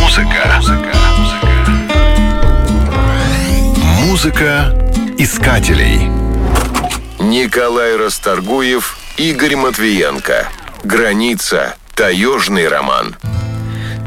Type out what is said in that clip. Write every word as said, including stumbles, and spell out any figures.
Музыка. Музыка искателей. Николай Расторгуев, Игорь Матвиенко. Граница. Таежный роман.